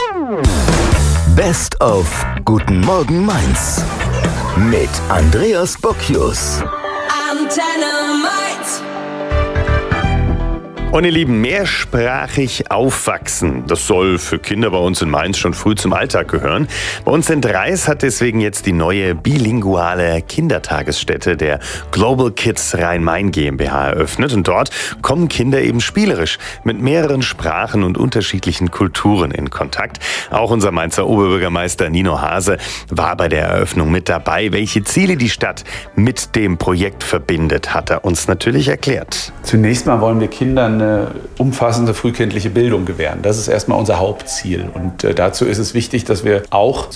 Best of Guten Morgen Mainz mit Andreas Bocchius. Antenne Mainz. Und ihr Lieben, mehrsprachig aufwachsen, das soll für Kinder bei uns in Mainz schon früh zum Alltag gehören. Bei uns in Dreis hat deswegen jetzt die neue bilinguale Kindertagesstätte der Global Kids Rhein-Main GmbH eröffnet. Und dort kommen Kinder eben spielerisch mit mehreren Sprachen und unterschiedlichen Kulturen in Kontakt. Auch unser Mainzer Oberbürgermeister Nino Hase war bei der Eröffnung mit dabei. Welche Ziele die Stadt mit dem Projekt verbindet, hat er uns natürlich erklärt. Zunächst mal wollen wir Kindern eine umfassende frühkindliche Bildung gewähren. Das ist erstmal unser Hauptziel. Und dazu ist es wichtig, dass wir auch